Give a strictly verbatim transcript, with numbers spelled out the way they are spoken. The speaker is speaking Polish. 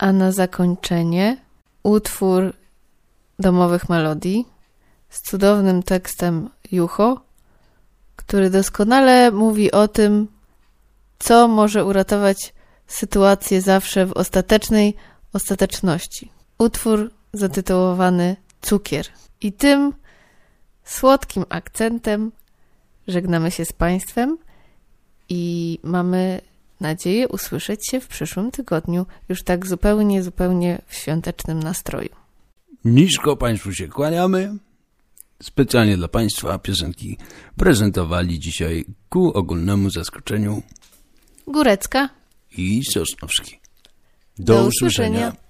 A na zakończenie utwór Domowych Melodii z cudownym tekstem Jucho, który doskonale mówi o tym, co może uratować sytuację zawsze w ostatecznej ostateczności. Utwór zatytułowany Cukier. I tym słodkim akcentem żegnamy się z Państwem i mamy nadzieję usłyszeć się w przyszłym tygodniu, już tak zupełnie, zupełnie w świątecznym nastroju. Nisko Państwu się kłaniamy. Specjalnie dla Państwa piosenki prezentowali dzisiaj ku ogólnemu zaskoczeniu Górecka i Sosnowski. Do, Do usłyszenia. usłyszenia.